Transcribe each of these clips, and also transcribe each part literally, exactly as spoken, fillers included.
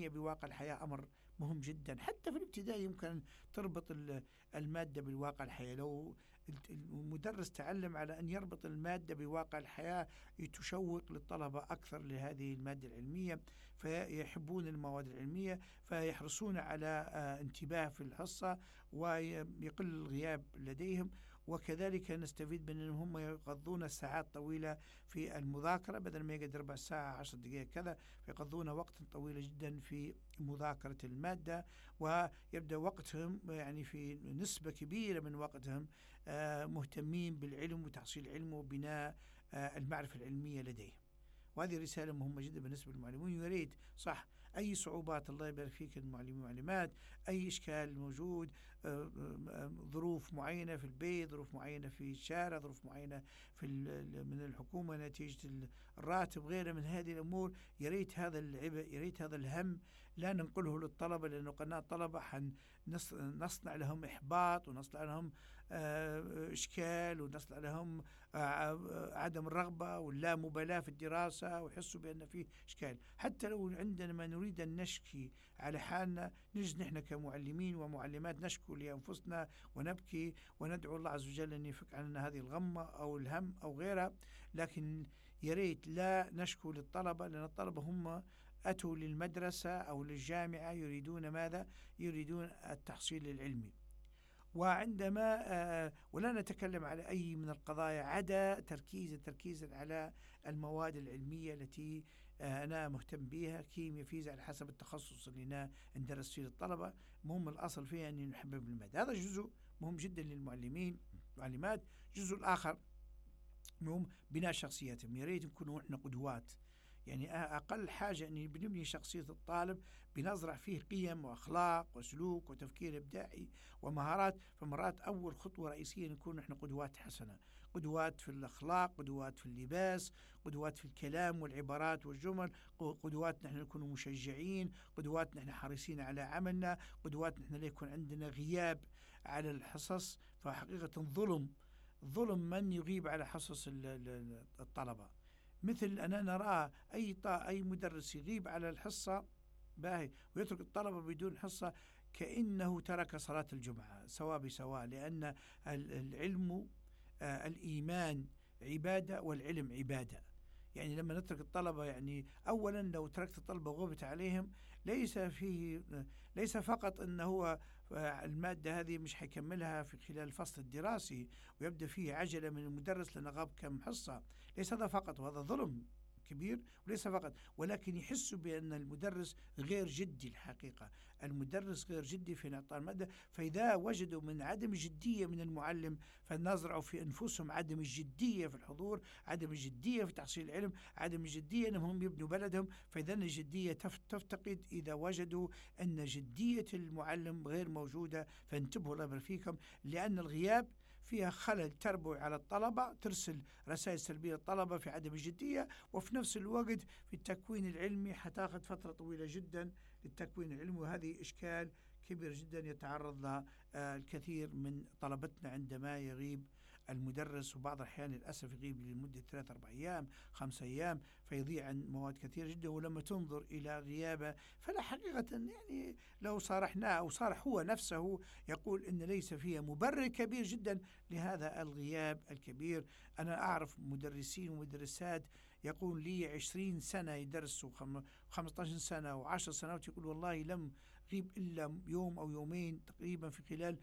العلمية بواقع الحياة أمر مهم جدا. حتى في الابتدائي يمكن تربط المادة بالواقع الحياة. لو المدرس تعلم على أن يربط المادة بواقع الحياة تشوق للطلبة أكثر لهذه المادة العلمية، فيحبون المواد العلمية، فيحرصون على انتباه في الحصة ويقل الغياب لديهم. وكذلك نستفيد من أنهم هم يقضون ساعات طويلة في المذاكرة، بدل ما يقعد ربع ساعة عشر دقائق كذا، فيقضون وقت طويل جدا في مذاكرة المادة، ويبدأ وقتهم يعني في نسبة كبيرة من وقتهم مهتمين بالعلم وتحصيل علم وبناء المعرفة العلمية لديهم. وهذه رسالة مهمة جدا بالنسبة للمعلمين. ويريد صح أي صعوبات الله يبارك فيك المعلمين والمعلمات، أي إشكال موجود، ظروف معينة في البيت، ظروف معينة في الشارع، ظروف معينة في من الحكومة نتيجة الراتب غيره من هذه الأمور، يريد هذا العبء، يريد هذا الهم لا ننقله للطلبة، لأنه قناة الطلبة نصنع لهم إحباط ونصنع لهم إشكال ونصنع لهم عدم الرغبة واللامبالاة في الدراسة ويحسوا بأن فيه إشكال. حتى لو عندنا ما نريد أن نشكي على حالنا، نجد نحن كمعلمين ومعلمات نشكو لأنفسنا ونبكي وندعو الله عز وجل أن يفك عنا هذه الغمة أو الهم أو غيرها، لكن يريد لا نشكو للطلبة، لأن الطلبة هم أتوا للمدرسة أو للجامعة يريدون ماذا؟ يريدون التحصيل العلمي. وعندما ولا نتكلم على أي من القضايا عدا تركيز تركيزا على المواد العلمية التي أنا مهتم بها، كيمياء فيزياء، على حسب التخصص اللي ندرس فيه للطلبة. مهم الأصل فيها أن نحبب المادة، هذا جزء مهم جدا للمعلمين والمعلمات. الجزء الآخر مهم بناء شخصياتهم. يا ريت نكونوا إحنا قدوات، يعني أقل حاجة أن بنبني شخصية الطالب بنزرع فيه قيم وأخلاق وسلوك وتفكير إبداعي ومهارات. فمرات أول خطوة رئيسية نكون نحن قدوات حسنة، قدوات في الأخلاق، قدوات في اللباس، قدوات في الكلام والعبارات والجمل، قدوات نحن نكون مشجعين، قدوات نحن حريصين على عملنا، قدوات نحن لا يكون عندنا غياب على الحصص. فحقيقة ظلم ظلم من يغيب على حصص الطلبة، مثل أننا نرى أي طا أي مدرس يغيب على الحصة باهي ويترك الطلبة بدون حصة كأنه ترك صلاة الجمعة، سواء بسواء، لأن العلم آه الإيمان عبادة والعلم عبادة. يعني لما نترك الطلبة، يعني أولا لو تركت الطلبة وغبت عليهم ليس فيه ليس فقط أنه هو المادة هذه مش حيكملها في خلال الفصل الدراسي ويبدأ فيه عجلة من المدرس لأنه غاب كم حصة، ليس هذا فقط، وهذا ظلم كبير، وليس فقط، ولكن يحسوا بأن المدرس غير جدي. الحقيقة المدرس غير جدي في إعطاء المادة، فإذا وجدوا من عدم الجدية من المعلم فنزرعوا في أنفسهم عدم الجدية في الحضور، عدم الجدية في تحصيل العلم، عدم الجدية أنهم يبنوا بلدهم. فإذا الجدية تفتقد إذا وجدوا أن جدية المعلم غير موجودة. فانتبهوا الله يبارك فيكم، لأن الغياب فيها خلل تربوي على الطلبة، ترسل رسائل سلبية للطلبة في عدم الجدية، وفي نفس الوقت في التكوين العلمي حتاخذ فترة طويلة جدا للتكوين العلمي. وهذه إشكال كبير جدا يتعرض له الكثير من طلبتنا عندما يغيب المدرس، وبعض الأحيان للأسف يغيب لمدة ثلاثة أربع أيام خمسة أيام، فيضيع عن مواد كثيرة جدا. ولما تنظر إلى غيابه فلا حقيقة، يعني لو صارحناه أو صارح هو نفسه يقول إن ليس فيها مبرر كبير جدا لهذا الغياب الكبير. أنا أعرف مدرسين ومدرسات يقول لي عشرين سنة يدرسوا، خمسة عشر سنة وعشر سنوات، يقول والله لم غيب إلا يوم أو يومين تقريبا في خلال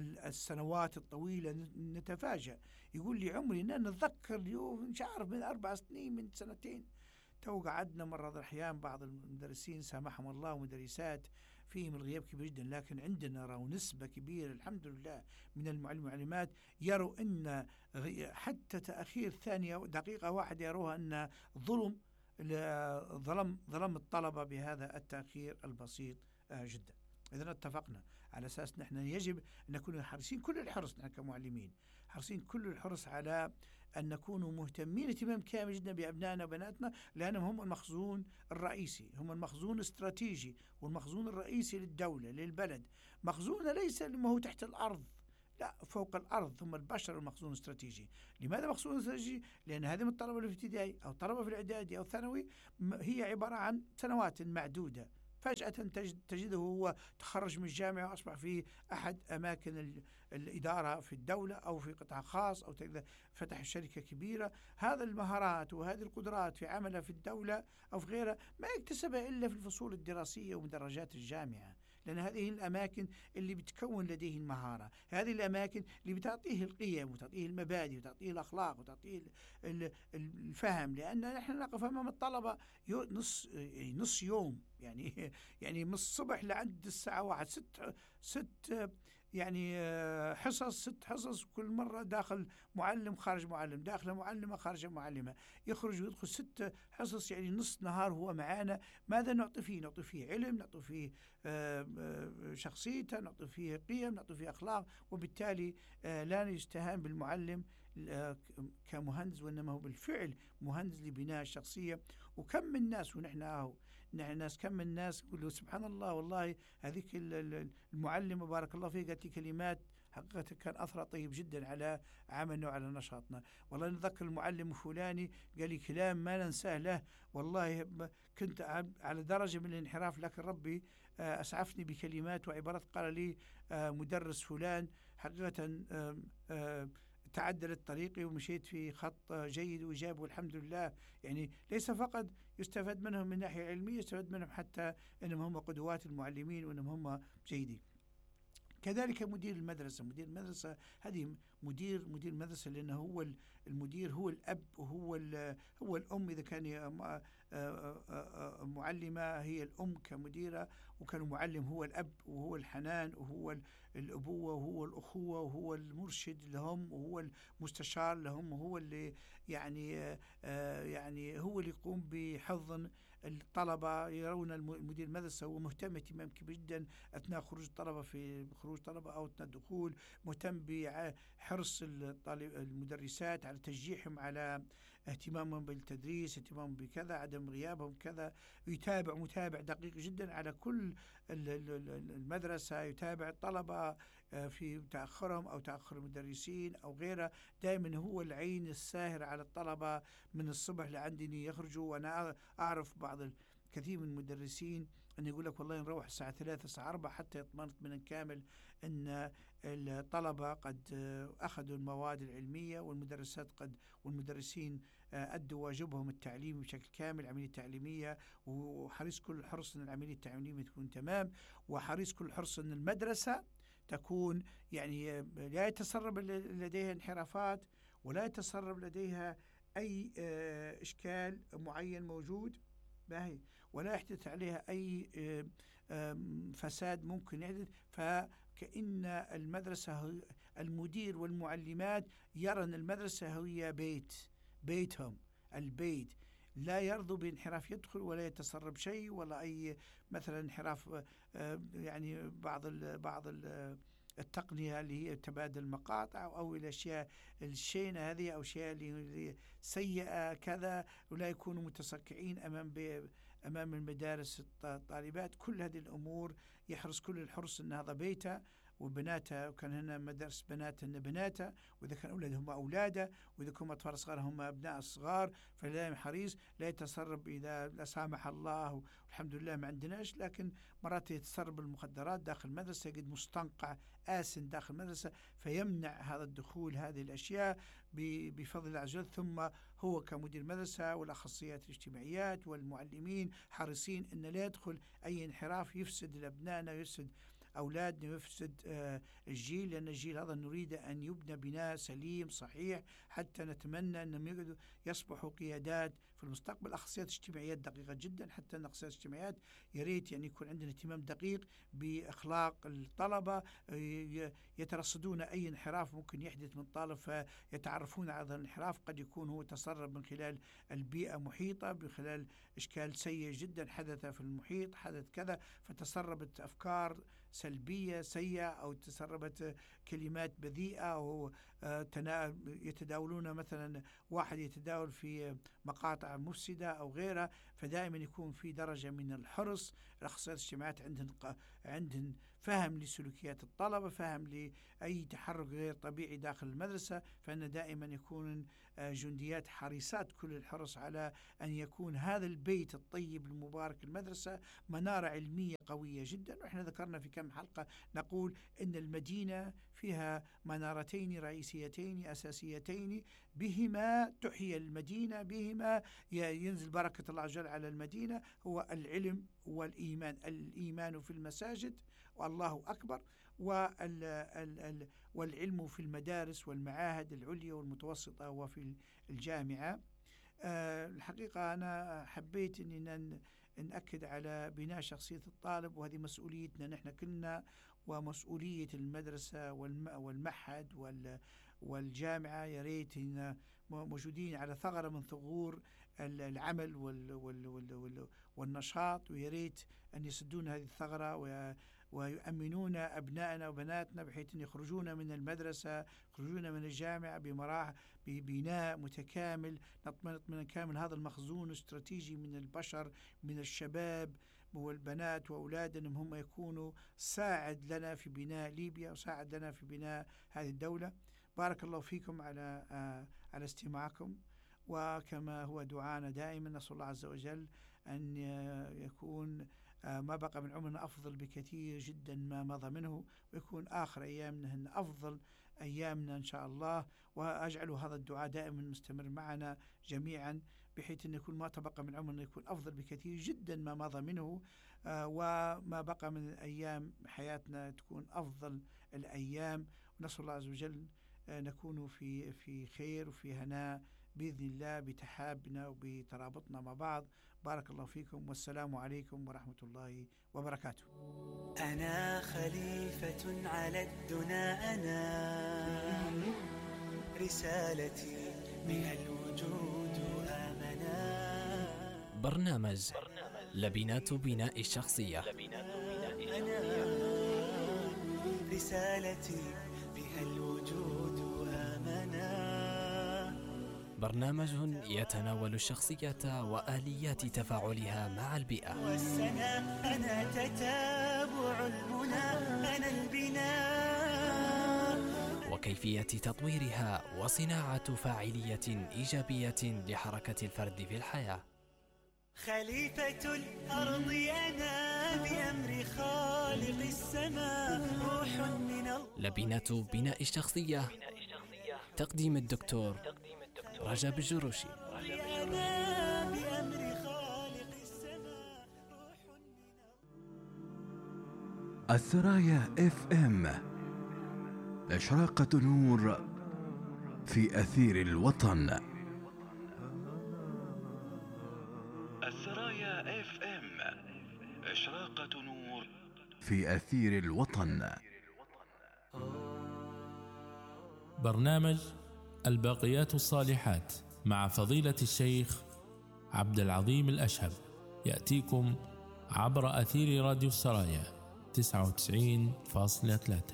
السنوات الطويلة. نتفاجأ، يقول لي عمري أن نتذكر اليوم مش عارف من أربع سنين من سنتين. تو قعدنا مرة الأحيان بعض المدرسين سامحهم الله ومدرسات فيهم الغياب كبير جدا، لكن عندنا نرى نسبة كبيرة الحمد لله من المعلمين والمعلمات يروا أن حتى تأخير ثانية دقيقة واحدة يروها أن ظلم ظلم ظلم الطلبة بهذا التأخير البسيط جدا. إذا اتفقنا على أساس نحن يجب أن نكون حريصين كل الحرص، نحن كمعلمين حريصين كل الحرص على أن نكون مهتمين اهتمام كامل جدا بأبنائنا وبناتنا، لأنهم هم المخزون الرئيسي، هم المخزون الاستراتيجي والمخزون الرئيسي للدولة للبلد. مخزون ليس لما هو تحت الأرض، لا، فوق الأرض، ثم البشر المخزون الاستراتيجي. لماذا مخزون استراتيجي؟ لأن هذه من الطلبة الابتدائي أو الطلبة في الإعدادي أو الثانوي هي عبارة عن سنوات معدودة، فجأة تجد تجده هو تخرج من الجامعة وأصبح في أحد أماكن الإدارة في الدولة أو في قطاع خاص أو فتح شركة كبيرة. هذا المهارات وهذه القدرات في عمله في الدولة أو في غيرها ما يكتسبها إلا في الفصول الدراسية ومدرجات الجامعة، لأن هذه الأماكن اللي بتكون لديه المهارة، هذه الأماكن اللي بتعطيه القيم وتعطيه المبادئ وتعطيه الأخلاق وتعطيه الفهم. لأن نحن نقف أمام الطلبة نص نص يوم، يعني يعني من الصبح لعند الساعة واحد ست ست يعني حصص ست حصص، كل مرة داخل معلم خارج معلم، داخل معلمة خارج معلمة، يخرج ويدخل ست حصص، يعني نص نهار هو معانا. ماذا نعطي فيه؟ نعطي فيه علم، نعطي فيه شخصيته، نعطي فيه قيم، نعطي فيه أخلاق. وبالتالي لا يستهان بالمعلم كمهندس، وإنما هو بالفعل مهندس لبناء الشخصية. وكم من ناس ونحن أهو نحن ناس كم من ناس يقولوا سبحان الله والله هذيك المعلمة بارك الله فيها قالت لي كلمات حقيقة كان أثرها طيب جدا على عملنا وعلى نشاطنا. والله نذكر المعلم الفلاني قال لي كلام ما ننساه له، والله كنت على درجة من الانحراف لكن ربي أسعفني بكلمات وعبارات قال لي مدرس فلان، حقيقة تعدلت طريقي ومشيت في خط جيد وإيجابي والحمد لله. يعني ليس فقط يستفاد منهم من ناحية علمية، يستفاد منهم حتى أنهم هم قدوات المعلمين وأنهم هم جيدين. كذلك مدير المدرسة، مدير المدرسة هذه مدير مدير المدرسة، لأنه هو المدير هو الأب وهو هو الأم. إذا كان معلمة هي الأم كمديرة، وكان المعلم هو الأب وهو الحنان وهو الأبوة وهو الأخوة وهو المرشد لهم وهو المستشار لهم وهو اللي يعني يعني هو اللي يقوم بحضن الطلبة. يرون المدير المدرسة هو مهتم اهتمام كبير جدا أثناء خروج الطلبة في خروج طلبة أو أثناء الدخول، مهتم بحرص المدرسات على تشجيعهم على اهتمامهم بالتدريس، اهتمامهم بكذا، عدم غيابهم كذا. يتابع متابع دقيق جدا على كل المدرسة، يتابع الطلبة في تأخرهم أو تأخر المدرسين أو غيره. دائما هو العين الساهر على الطلبة من الصبح لعندني يخرجوا. وأنا أعرف بعض الكثير من المدرسين أن يقول لك والله نروح الساعة ثلاثة الساعة أربعة حتى يطمئنت من كامل أن الطلبة قد أخذوا المواد العلمية والمدرسات قد والمدرسين أدوا واجبهم التعليمي بشكل كامل، العملية التعليمية، وحريص كل الحرص أن العملية التعليمية تكون تمام، وحريص كل الحرص أن المدرسة تكون يعني لا يتسرب لديها انحرافات ولا يتسرب لديها أي إشكال معين موجود باهي، ولا يحدث عليها أي فساد ممكن يحدث. فكأن المدرسة المدير والمعلمات يرون المدرسة هي بيت بيتهم البيت، لا يرضوا بانحراف يدخل ولا يتسرب شيء ولا أي مثلا انحراف يعني بعض ال بعض ال التقنية اللي هي تبادل المقاطع أو الأشياء الشينة هذه أو أشياء اللي سيئة كذا، ولا يكونوا متسكعين أمام أمام المدارس الطالبات. كل هذه الأمور يحرص كل الحرص أن هذا بيته وبناته، وكان هنا مدارس بنات هن بناته، وإذا كان أولادهم أولاده، وإذا كانوا أطفال صغار هم أبناء الصغار. فلا حريص لا يتسرب إذا لا سامح الله، والحمد لله ما عندناش، لكن مرات يتسرب المخدرات داخل المدرسة، يجد مستنقع آسن داخل المدرسة فيمنع هذا الدخول هذه الأشياء بفضل الله عز وجل. ثم هو كمدير مدرسة والأخصائيات الاجتماعيات والمعلمين حريصين أن لا يدخل أي انحراف يفسد لأبنائنا ويفسد أولادنا ويفسد آه الجيل، لأن الجيل هذا نريد أن يبنى بناء سليم صحيح حتى نتمنى أنهم يصبحوا قيادات في المستقبل. أخصائيات اجتماعيات دقيقة جدا، حتى أن أخصائيات اجتماعيات يريد يعني يكون عندنا اهتمام دقيق بأخلاق الطلبة، يترصدون أي انحراف ممكن يحدث من طالب فيتعرفون على هذا الانحراف. قد يكون هو تسرب من خلال البيئة محيطة، من خلال إشكال سيء جدا حدث في المحيط، حدث كذا فتسربت أفكار سلبية سيئة أو تسربت كلمات بذيئة، أو يتداولون مثلا واحد يتداول في مقاطع مقاطع مفسدة أو غيرها، فدائما يكون في درجة من الحرص. الأخصائيات الاجتماعيات عندهم عندهم فهم لسلوكيات الطلبة، فهم لأي تحرك غير طبيعي داخل المدرسة، فإن دائما يكون جنديات حريصات كل الحرص على أن يكون هذا البيت الطيب المبارك المدرسة منارة علمية قوية جدا. وإحنا ذكرنا في كم حلقة نقول إن المدينة فيها منارتين رئيسيتين أساسيتين بهما تحيا المدينة، بهما ينزل بركة الله عز وجل على المدينة، هو العلم والإيمان. الإيمان في المساجد والله أكبر، والعلم في المدارس والمعاهد العليا والمتوسطة وفي الجامعة. الحقيقة أنا حبيت أننا نأكد على بناء شخصية الطالب، وهذه مسؤوليتنا نحن كلنا، ومسؤولية المدرسة والمعهد والجامعة. يا ريت موجودين على ثغرة من ثغور العمل والنشاط، ويا ريت أن يسدون هذه الثغرة ويؤمنون أبنائنا وبناتنا بحيث أن يخرجون من المدرسة، يخرجون من الجامعة بمراحل ببناء متكامل، نطمن كامل هذا المخزون الاستراتيجي من البشر، من الشباب والبنات وأولاد، أنهم هم يكونوا ساعد لنا في بناء ليبيا وساعد لنا في بناء هذه الدولة. بارك الله فيكم على على استماعكم، وكما هو دعانا دائما نسأل الله عز وجل أن يكون ما بقى من عمرنا أفضل بكثير جدا ما مضى منه، ويكون آخر أيامنا هن أفضل أيامنا إن شاء الله. وأجعل هذا الدعاء دائما مستمر معنا جميعا، بحيث أن يكون ما تبقى من عمرنا يكون أفضل بكثير جدا ما مضى منه، وما بقى من الأيام حياتنا تكون أفضل الأيام. ونسأل الله عز وجل نكون في في خير وفي هناء بإذن الله بتحابنا وبترابطنا مع بعض. بارك الله فيكم، والسلام عليكم ورحمة الله وبركاته. أنا خليفة على الدنا، أنا رسالتي بها الوجود آمنا. برنامج لبنات بناء الشخصية. أنا رسالتي بها الوجود آمنا. برنامج يتناول الشخصية وآليات تفاعلها مع البيئة. والسنة أنا تتابع المنى، أنا البناء، وكيفية تطويرها وصناعة فاعلية إيجابية لحركة الفرد في الحياة. خليفة الأرض أنا بأمر خالق السماء، روح من الله. لبنات بناء الشخصية، تقديم الدكتور رجب الجروشي. أنا بأمر خالق السماء، روح من الثرايا اف ام، إشراقة نور في أثير الوطن. الثرايا اف ام، إشراقة نور في أثير الوطن. برنامج الباقيات الصالحات مع فضيلة الشيخ عبد العظيم الأشهب يأتيكم عبر أثير راديو السرايا تسعة وتسعين فاصلة ثلاثة.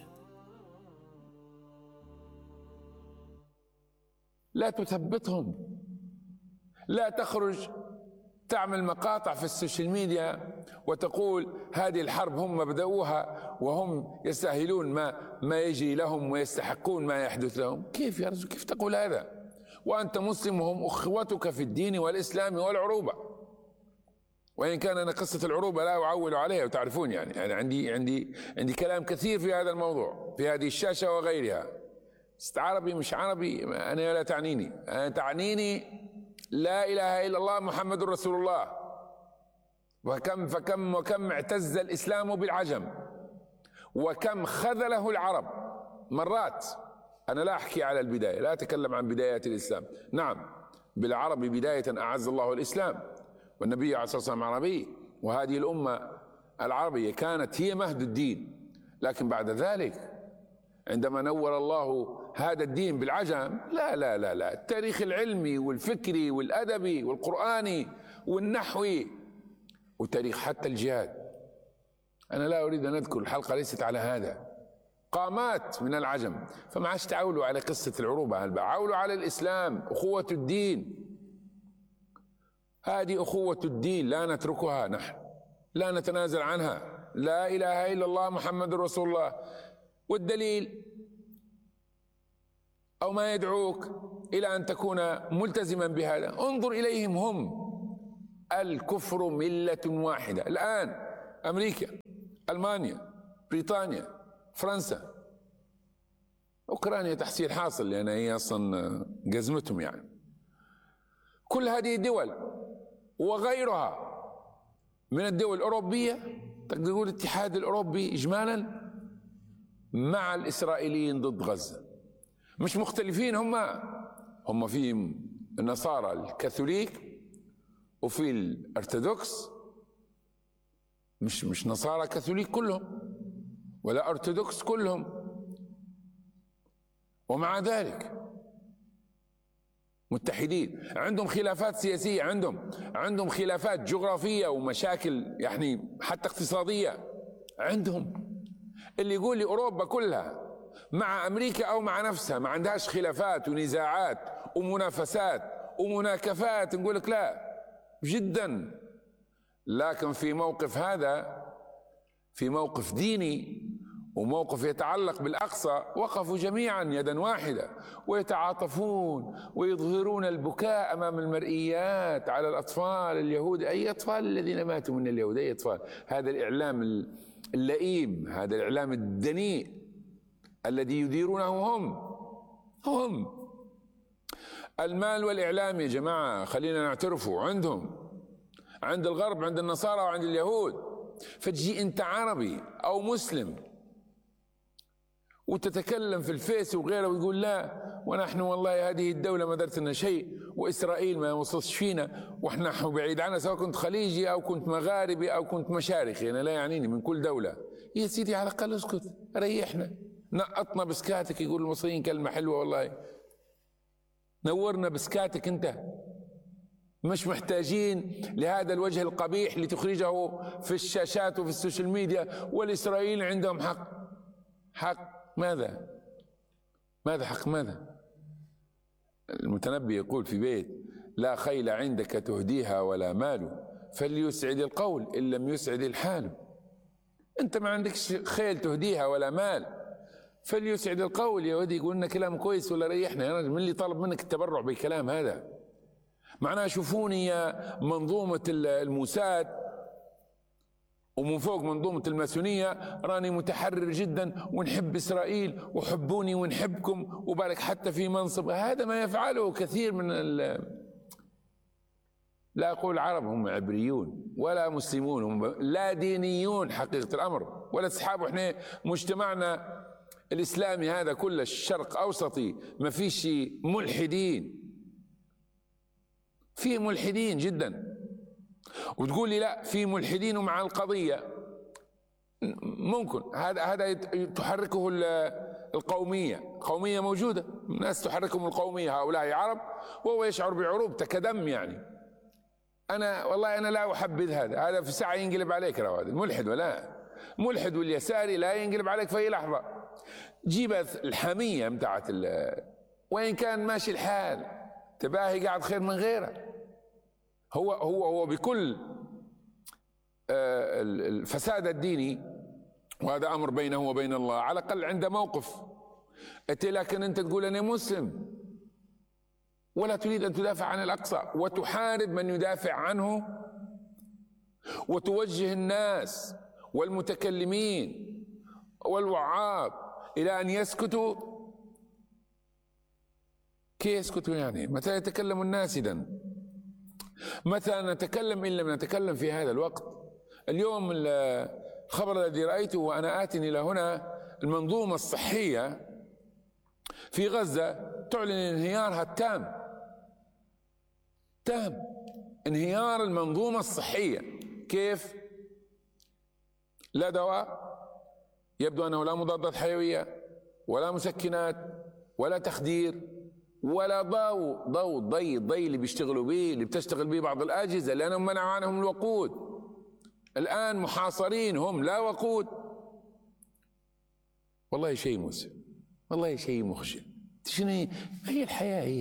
لا تثبتهم، لا تخرج تعمل مقاطع في السوشيال ميديا وتقول هذه الحرب هم بدأوها وهم يستاهلون ما ما يجري لهم ويستحقون ما يحدث لهم. كيف يا رجل، كيف تقول هذا وأنت مسلم وهم أخوتك في الدين والإسلام والعروبة؟ وإن كان أنا قصة العروبة لا أعول عليها، وتعرفون يعني أنا عندي عندي عندي كلام كثير في هذا الموضوع في هذه الشاشة وغيرها. عربي مش عربي أنا لا تعنيني، أنا تعنيني لا إله إلا الله محمد رسول الله. وكم فكم وكم اعتز الإسلام بالعجم، وكم خذله العرب مرات. أنا لا أحكي على البداية، لا أتكلم عن بدايات الإسلام. نعم بالعرب بداية أعز الله الإسلام، والنبي عليه الصلاة والسلام عربي، وهذه الأمة العربية كانت هي مهد الدين. لكن بعد ذلك عندما نور الله هذا الدين بالعجم، لا لا لا لا التاريخ العلمي والفكري والأدبي والقرآني والنحوي وتاريخ حتى الجهاد. أنا لا أريد أن أذكر، الحلقة ليست على هذا، قامات من العجم. فما عادش تعولوا على قصة العروبة، عولوا على الإسلام، أخوة الدين. هذه أخوة الدين لا نتركها نحن، لا نتنازل عنها. لا إله إلا الله محمد رسول الله. والدليل أو ما يدعوك إلى أن تكون ملتزما بهذا، انظر إليهم هم. الكفر ملة واحدة الآن. أمريكا، ألمانيا، بريطانيا، فرنسا، أوكرانيا تحصيل حاصل لأن هي أصلا جزمتهم يعني. كل هذه الدول وغيرها من الدول الأوروبية، تقدر تقول الاتحاد الأوروبي إجمالا مع الإسرائيليين ضد غزة. مش مختلفين هم هم في النصارى الكاثوليك وفي الأرثوذكس، مش مش نصارى كاثوليك كلهم ولا أرثوذكس كلهم، ومع ذلك متحدين. عندهم خلافات سياسية، عندهم عندهم خلافات جغرافية ومشاكل يعني حتى اقتصادية عندهم. اللي يقول لي أوروبا كلها مع أمريكا أو مع نفسها ما عندهاش خلافات ونزاعات ومنافسات ومناكفات، نقول لك لا جدا. لكن في موقف هذا، في موقف ديني وموقف يتعلق بالأقصى، وقفوا جميعا يدا واحدة ويتعاطفون ويظهرون البكاء أمام المرئيات على الأطفال اليهود. أي أطفال الذين ماتوا من اليهود؟ أي أطفال؟ هذا الإعلام اللئيم، هذا الإعلام الدنيء الذي يديرونه هم هم المال والإعلام يا جماعة، خلينا نعترفوا عندهم، عند الغرب، عند النصارى وعند اليهود. فتجي أنت عربي أو مسلم وتتكلم في الفيس وغيره ويقول لا ونحن والله هذه الدولة ما درت لنا شيء، وإسرائيل ما وصلش فينا، وإحنا بعيد عنها، سواء كنت خليجي أو كنت مغاربي أو كنت مشارخي، أنا لا يعنيني من كل دولة. يا سيدي على الأقل اسكت، ريحنا، نقطنا بسكاتك. يقول المصريين كلمة حلوة والله، نورنا بسكاتك أنت. مش محتاجين لهذا الوجه القبيح لتخرجه في الشاشات وفي السوشيال ميديا. والإسرائيليين عندهم حق. حق ماذا؟ ماذا حق ماذا؟ المتنبي يقول في بيت: لا خيل عندك تهديها ولا مال، فليسعد القول إن لم يسعد الحال. أنت ما عندكش خيل تهديها ولا مال، فليسعد القول. يا ودي يقول لنا كلام كويس ولا ريحنا يا رجل، من اللي طلب منك التبرع بالكلام هذا؟ معناه شوفوني يا منظومة الموساد ومن فوق منظومة الماسونية، راني متحرر جدا ونحب إسرائيل وحبوني ونحبكم وبارك حتى في منصب. هذا ما يفعله كثير من ال... لا أقول عرب، هم عبريون ولا مسلمون، هم لا دينيون حقيقة الأمر ولا أصحابه. احنا مجتمعنا الإسلامي هذا كله الشرق أوسطي ما فيش ملحدين، في ملحدين جدا. وتقول لي لا في ملحدين ومع القضية، ممكن هذا هذا تحركه القومية. قومية موجودة، الناس تحركهم القومية، هؤلاء عرب وهو يشعر بعروبته كدم يعني. أنا والله أنا لا أحبذ هذا، هذا في ساعة ينقلب عليك هذا ملحد، ولا ملحد واليساري لا ينقلب عليك في أي لحظة. جيب الحمية متاعت وين كان ماشي الحال، تباهي قاعد خير من غيره. هو هو هو بكل الفساد الديني، وهذا أمر بينه وبين الله، على الأقل عنده موقف. لكن أنت تقول أنا مسلم ولا تريد أن تدافع عن الأقصى وتحارب من يدافع عنه، وتوجه الناس والمتكلمين والوعاظ إلى أن يسكتوا. كيف يسكتوا يعني؟ متى يتكلم الناس إذن؟ متى نتكلم إن لم نتكلم في هذا الوقت؟ اليوم الخبر الذي رأيته وأنا آت إلى هنا، المنظومة الصحية في غزة تعلن انهيارها التام تام انهيار المنظومة الصحية. كيف؟ لا دواء، يبدو أنه لا مضادات حيوية ولا مسكنات ولا تخدير ولا ضوء ضوء ضي الضي اللي بيشتغلوا به، اللي بتشتغل به بعض الأجهزة، لأنهم منعوا عنهم الوقود. الآن محاصرين هم، لا وقود. والله شيء مسلم، والله شيء مخجل. شنو هي الحياة؟ هي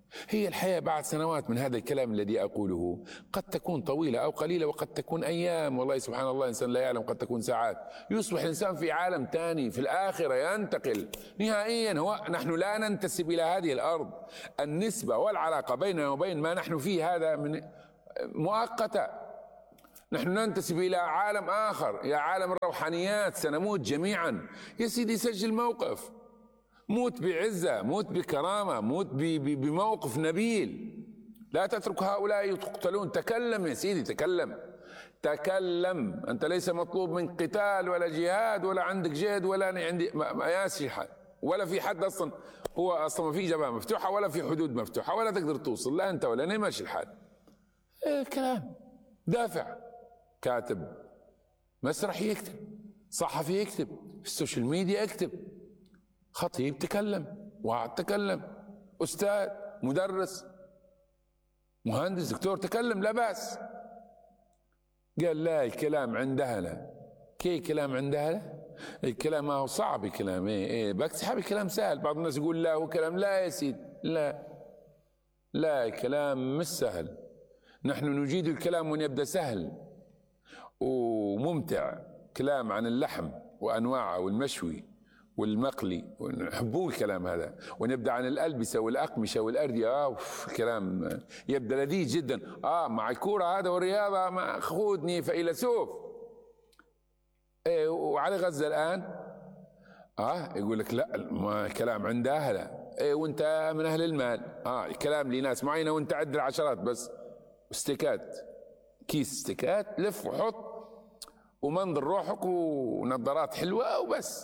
هي الحياة بعد سنوات من هذا الكلام الذي أقوله قد تكون طويلة أو قليلة، وقد تكون أيام، والله سبحان الله الإنسان لا يعلم، قد تكون ساعات. يصبح الإنسان في عالم ثاني، في الآخرة ينتقل نهائيا. هو نحن لا ننتسب إلى هذه الأرض، النسبة والعلاقة بيننا وبين ما نحن فيه هذا من مؤقتة. نحن ننتسب إلى عالم آخر، إلى عالم الروحانيات، سنموت جميعا. يا سيدي سجل موقف، موت بعزة، موت بكرامة، موت بموقف نبيل. لا تترك هؤلاء يقتلون. تكلم يا سيدي، تكلم تكلم. أنت ليس مطلوب من قتال ولا جهاد ولا عندك جهد ولا أنا عندي مآسي حد، ولا في حد أصلا، هو أصلا ما في جبهة مفتوحة ولا في حدود مفتوحة ولا تقدر توصل، لا أنت ولا أنا، ماشي الحال. إيه كلام دافع. كاتب مسرح يكتب، صحفي يكتب، في السوشيال ميديا يكتب، خطيب تكلم، واحد تكلم، أستاذ، مدرس، مهندس، دكتور تكلم، لا بأس. قال لا الكلام عند أهله. كي كلام عند أهله؟ الكلام ما هو صعب، الكلام ايه ايه بسحب الكلام سهل. بعض الناس يقول لا هو كلام، لا يا سيدي، لا لا الكلام مش سهل. نحن نجيد الكلام وان يبدأ سهل وممتع، كلام عن اللحم وأنواعه والمشوي والمقلي، ونحبوه الكلام هذا. ونبدأ عن الألبسة والأقمشة والأردية، آه كلام يبدأ لذيذ جدا. آه مع الكورة هذا والرياضة، ما خذني فيلسوف. إيه وعلى غزة الآن آه يقول لك لا ما كلام عند أهله. إيه وأنت من أهل المال، آه الكلام لناس معينة وأنت عد العشرات بس. استيكات، كيس استيكات، لف وحط ومنظر روحك ونظارات حلوة وبس.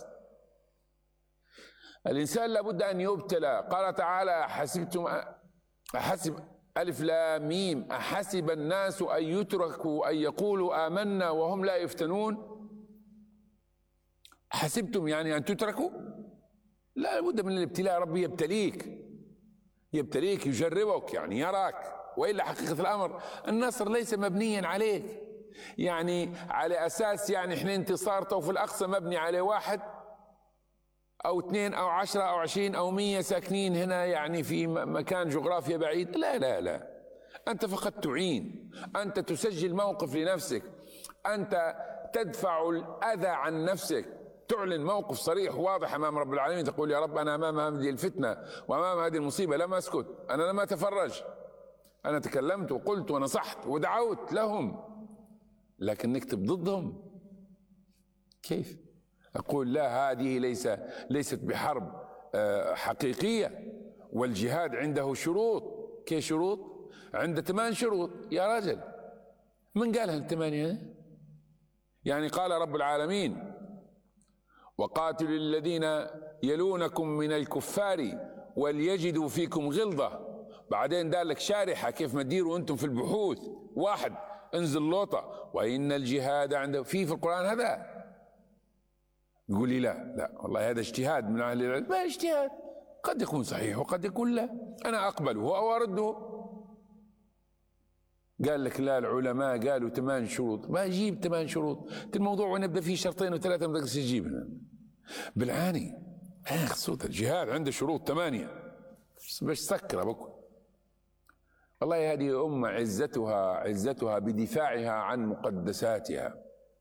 الإنسان لابد أن يبتلى. قال تعالى حسبتم أحسب ألف لام ميم أحسب الناس أن يتركوا أن يقولوا آمنا وهم لا يفتنون. حسبتم يعني أن تتركوا؟ لا، لابد من الابتلاء. ربي يبتليك، يبتليك يجربك، يعني يراك. وإلا حقيقة الأمر النصر ليس مبنيا عليك، يعني على أساس يعني إحنا انتصارته في الأقصى مبني على واحد أو اثنين أو عشرة أو عشرين أو مية ساكنين هنا يعني في مكان جغرافيا بعيد. لا لا لا، أنت فقط تعين، أنت تسجل موقف لنفسك، أنت تدفع الأذى عن نفسك، تعلن موقف صريح واضح أمام رب العالمين، تقول يا رب أنا أمام هذه الفتنة وأمام هذه المصيبة لم أسكت، أنا لم أتفرج، أنا تكلمت وقلت ونصحت ودعوت لهم، لكن نكتب ضدهم كيف؟ أقول لا، هذه ليس ليست بحرب حقيقية، والجهاد عنده شروط. كيف شروط؟ عنده ثمان شروط يا رجل. من قالها الثمانية؟ يعني قال رب العالمين وقاتلوا الذين يلونكم من الكفار وليجدوا فيكم غلظة. بعدين قال لك شارحة كيف ما تديروا أنتم في البحوث. واحد انزل لوطة وإن الجهاد عنده في في القرآن هذا. يقول لي لا لا والله هذا اجتهاد من أهل العلم. ما اجتهاد، قد يكون صحيح وقد يكون لا، أنا أقبله أو أرده. قال لك لا، العلماء قالوا ثمان شروط. ما أجيب ثمان شروط الموضوع ونبدأ فيه شرطين وثلاثة ما تقدرش تجيبها بالعاني. هيك صوت الجهاد عنده شروط ثمانية باش تسكر بكم. والله هذه أمة عزتها عزتها بدفاعها عن مقدساتها.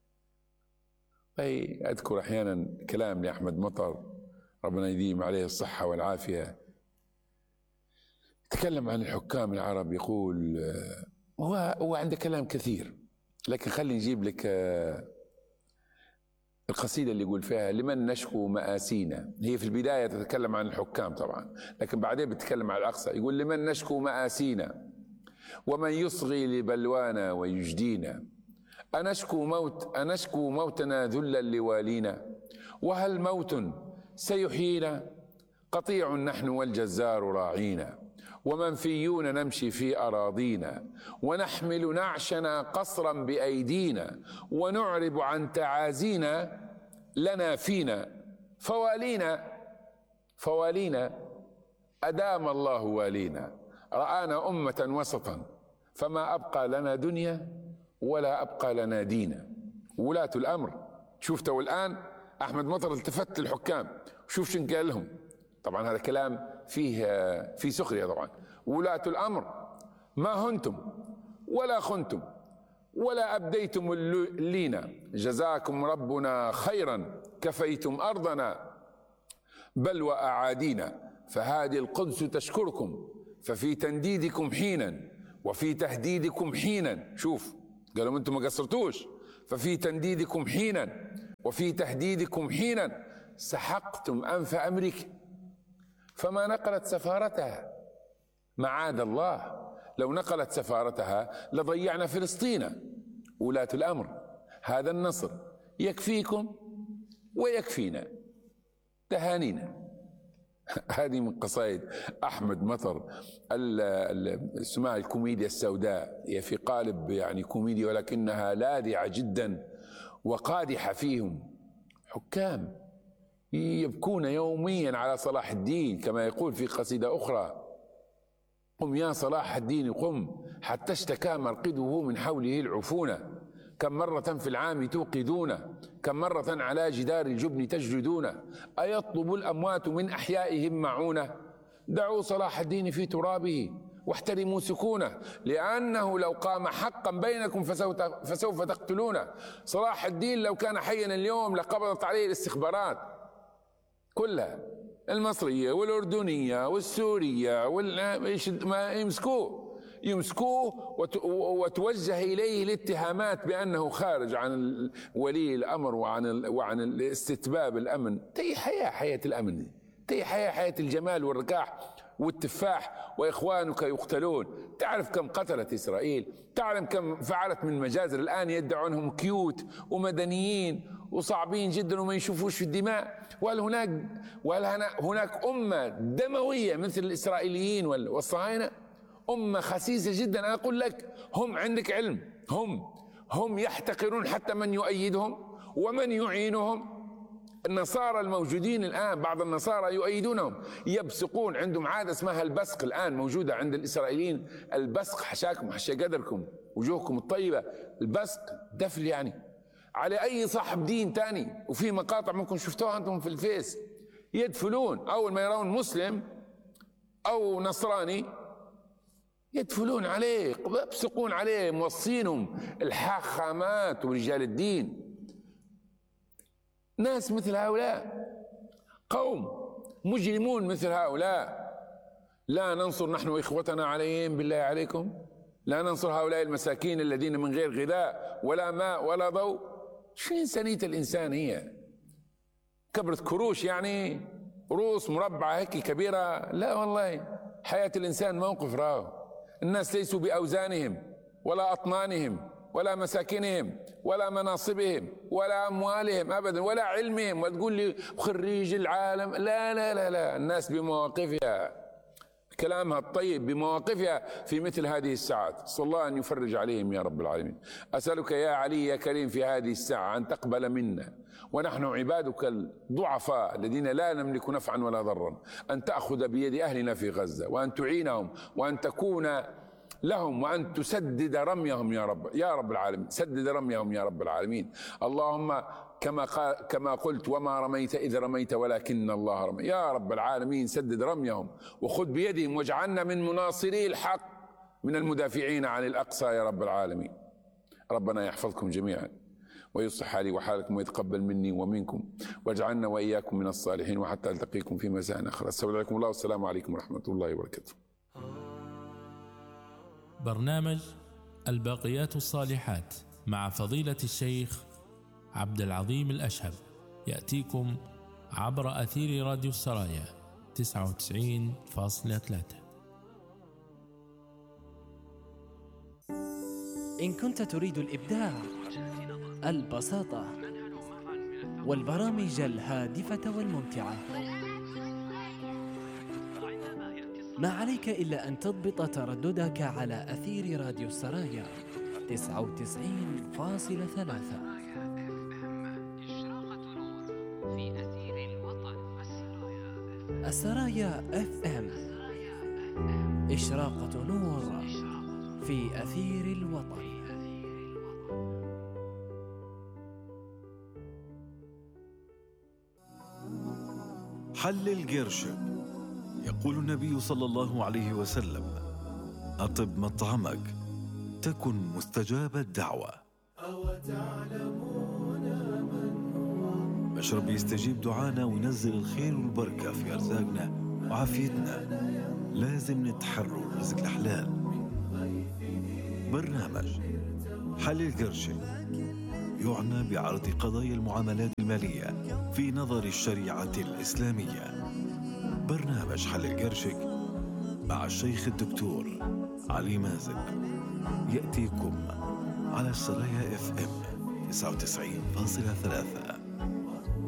أي أذكر أحيانا كلام لأحمد مطر ربنا يديم عليه الصحة والعافية، تكلم عن الحكام العرب. يقول هو هو عنده كلام كثير، لكن خلي نجيب لك القصيدة اللي يقول فيها لمن نشكو مآسينا. هي في البداية تتكلم عن الحكام طبعا، لكن بعدين بتتكلم عن الأقصى. يقول لمن نشكو مآسينا ومن يصغي لبلوانا ويجدينا. أنشكو موت أنشكو موتنا ذلا لوالينا، وهل موت سيحيينا؟ قطيع نحن والجزار راعينا، ومنفيون نمشي في أراضينا، ونحمل نعشنا قصرا بأيدينا، ونعرب عن تعازينا لنا فينا. فوالينا فوالينا أدام الله والينا، رآنا أمة وسطا فما أبقى لنا دنيا ولا أبقى لنا دينا. ولاة الأمر شفتوا الآن أحمد مطر التفت للحكام، شوف شن قال لهم. طبعا هذا كلام فيه في سخرية طبعا. ولاة الأمر ما هنتم ولا خنتم ولا أبديتم اللينا، جزاكم ربنا خيرا، كفيتم أرضنا بل وأعادينا، فهذه القدس تشكركم، ففي تنديدكم حينا وفي تهديدكم حينا. شوف قالوا أنتم ما قصرتوش، ففي تنديدكم حينا وفي تهديدكم حينا سحقتم أنف أمريكا فما نقلت سفارتها. معاذ الله، لو نقلت سفارتها لضيعنا فلسطين. ولاة الأمر، هذا النصر يكفيكم ويكفينا، تهانينا. هذه من قصائد أحمد مطر اسمها الكوميديا السوداء، هي في قالب يعني كوميديا ولكنها لاذعة جدا وقادحة فيهم. حكام يبكون يوميا على صلاح الدين كما يقول في قصيدة أخرى: قم يا صلاح الدين قم حتى اشتكى مرقده من حوله العفونة، كم مرة في العام توقظون، كم مرة على جدار الجبن تسجدون، أيطلب الأموات من أحيائهم معونة، دعوا صلاح الدين في ترابه واحترموا سكونه، لأنه لو قام حقا بينكم فسوف تقتلونه. صلاح الدين لو كان حيا اليوم لقبضت عليه الاستخبارات كلها، المصرية والأردنية والسورية وال... ما يمسكوه يمسكوه وتوجه إليه الاتهامات بأنه خارج عن ولي الأمر وعن ال... وعن الاستتباب الأمن. تي حياة حياة الأمن، تي حياة حياة الجمال والركاح والتفاح، وإخوانك يقتلون. تعرف كم قتلت إسرائيل؟ تعلم كم فعلت من مجازر الآن يدعوا أنهم كيوت ومدنيين وصعبين جدا وما يشوفوش في الدماء؟ وهل هناك وهل هناك أمة دموية مثل الإسرائيليين والصهاينة؟ أمة خسيسة جدا. أنا أقول لك، هم عندك علم، هم هم يحتقرون حتى من يؤيدهم ومن يعينهم. النصارى الموجودين الآن، بعض النصارى يؤيدونهم، يبصقون، عندهم عادة اسمها البصق الآن موجودة عند الإسرائيليين. البصق حشاكم حشا قدركم وجوهكم الطيبة. البصق دفل يعني على أي صاحب دين تاني، وفي مقاطع ممكن شفتوها أنتم في الفيس، يدفلون أول ما يرون مسلم أو نصراني يدفلون عليه، يبصقون عليه، موصينهم الحاخامات ورجال الدين. ناس مثل هؤلاء، قوم مجرمون مثل هؤلاء، لا ننصر نحن إخوتنا عليهم بالله عليكم، لا ننصر هؤلاء المساكين الذين من غير غذاء ولا ماء ولا ضوء. شو إنسانية الإنسان؟ هي كبرة كروش يعني، رؤوس مربعة هيك كبيرة؟ لا والله، حياة الإنسان موقف راهو. الناس ليسوا بأوزانهم ولا أطنانهم ولا مساكنهم ولا مناصبهم ولا أموالهم أبدا ولا علمهم، وتقول لي خريج العالم. لا لا لا لا، الناس بمواقفها، كلامها الطيب بمواقفها في مثل هذه الساعات. صلى الله أن يفرج عليهم يا رب العالمين. أسألك يا علي يا كريم في هذه الساعة أن تقبل منا ونحن عبادك الضعفاء الذين لا نملك نفعا ولا ضرا، أن تأخذ بيد أهلنا في غزة وأن تعينهم وأن تكون لهم وأن تسدد رميهم يا رب يا رب العالمين. سدد رميهم يا رب العالمين. اللهم كما كما قلت: وما رميت إذ رميت ولكن الله رمى. يا رب العالمين سدد رميهم وخذ بيدهم واجعلنا من مناصري الحق، من المدافعين عن الأقصى يا رب العالمين. ربنا يحفظكم جميعا ويصلح حالي وحالكم ويتقبل مني ومنكم، واجعلنا وإياكم من الصالحين، وحتى ألتقيكم في مساء آخر. السلام عليكم الله والسلام عليكم ورحمة الله وبركاته. برنامج الباقيات الصالحات مع فضيلة الشيخ عبد العظيم الأشهب يأتيكم عبر أثير راديو السرايا تسعة وتسعين فاصلة ثلاثة. إن كنت تريد الإبداع، البساطة والبرامج الهادفة والممتعة، ما عليك إلا أن تضبط ترددك على أثير راديو السرايا تسعة وتسعين فاصلة ثلاثة. السرايا اف ام، إشراقة نور في أثير الوطن. حلل قرشك يقول النبي صلى الله عليه وسلم: أطب مطعمك تكن مستجاب الدعوة. مشرب يستجيب دعانا وينزل الخير والبركة في أرزاقنا وعافيتنا. لازم نتحروا الرزق الحلال. برنامج حل القرشك يعنى بعرض قضايا المعاملات المالية في نظر الشريعة الإسلامية. برنامج حل القرشك مع الشيخ الدكتور علي مازن يأتيكم على السرايا اف ام تسعة وتسعين فاصلة ثلاثة.